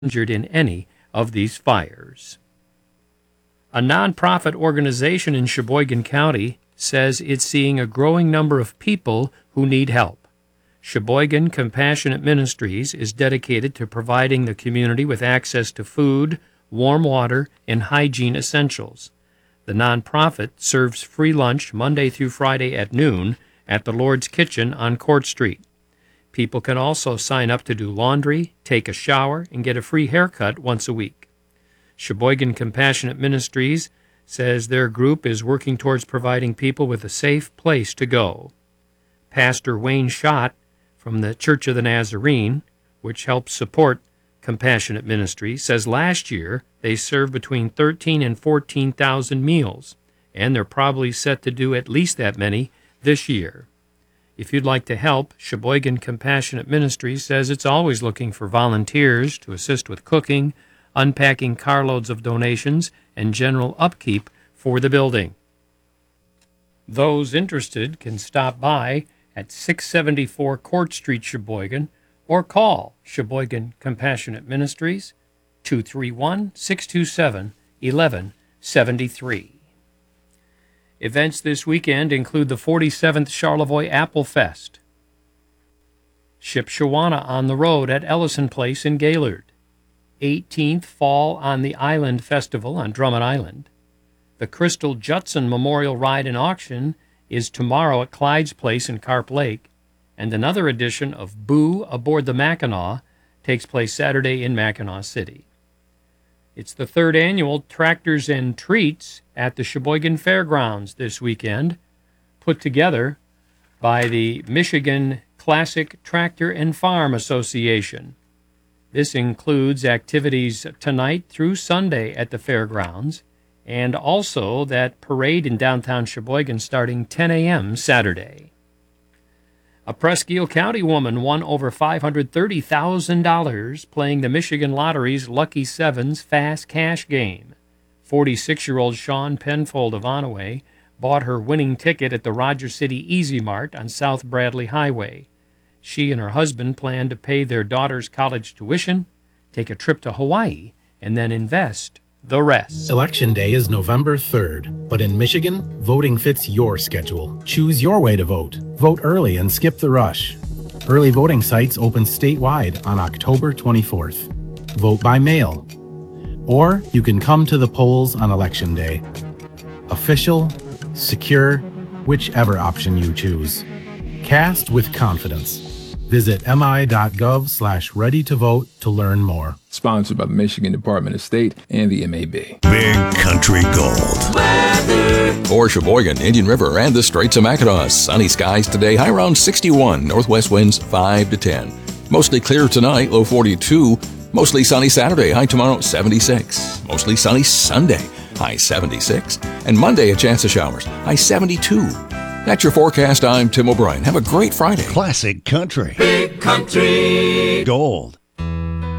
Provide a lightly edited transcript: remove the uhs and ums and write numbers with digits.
injured in any of these fires. A nonprofit organization in Sheboygan County says it's seeing a growing number of people who need help. Sheboygan Compassionate Ministries is dedicated to providing the community with access to food, warm water, and hygiene essentials. The nonprofit serves free lunch Monday through Friday at noon at the Lord's Kitchen on Court Street. People can also sign up to do laundry, take a shower, and get a free haircut once a week. Sheboygan Compassionate Ministries says their group is working towards providing people with a safe place to go. Pastor Wayne Schott from the Church of the Nazarene, which helps support Compassionate Ministries, says last year they served between 13,000 and 14,000 meals, and they're probably set to do at least that many this year. If you'd like to help, Sheboygan Compassionate Ministries says it's always looking for volunteers to assist with cooking, unpacking carloads of donations, and general upkeep for the building. Those interested can stop by at 674 Court Street, Sheboygan, or call Sheboygan Compassionate Ministries, 231-627-1173. Events this weekend include the 47th Charlevoix Apple Fest, Shipshawana on the Road at Ellison Place in Gaylord, 18th Fall on the Island Festival on Drummond Island. The Crystal Judson Memorial Ride and Auction is tomorrow at Clyde's Place in Carp Lake, and another edition of Boo Aboard the Mackinac takes place Saturday in Mackinac City. It's the third annual Tractors and Treats at the Sheboygan Fairgrounds this weekend, put together by the Michigan Classic Tractor and Farm Association. This includes activities tonight through Sunday at the fairgrounds, and also that parade in downtown Sheboygan starting 10 a.m. Saturday. A Presque County woman won over $530,000 playing the Michigan Lottery's Lucky Sevens Fast Cash game. 46-year-old Sean Penfold of Onaway bought her winning ticket at the Rogers City Easy Mart on South Bradley Highway. She and her husband plan to pay their daughter's college tuition, take a trip to Hawaii, and then invest the rest. Election Day is November 3rd, but in Michigan, voting fits your schedule. Choose your way to vote. Vote early and skip the rush. Early voting sites open statewide on October 24th. Vote by mail. Or you can come to the polls on Election Day. Official, secure, whichever option you choose. Cast with confidence. Visit mi.gov/ready-to-vote to learn more. Sponsored by the Michigan Department of State and the MAB. Big Country Gold. Weather. For Sheboygan, Indian River, and the Straits of Mackinac. Sunny skies today, high around 61. Northwest winds 5 to 10. Mostly clear tonight, low 42. Mostly sunny Saturday, high tomorrow 76. Mostly sunny Sunday, high 76. And Monday, a chance of showers, high 72. That's your forecast. I'm Tim O'Brien. Have a great Friday. Classic Country. Big Country Gold.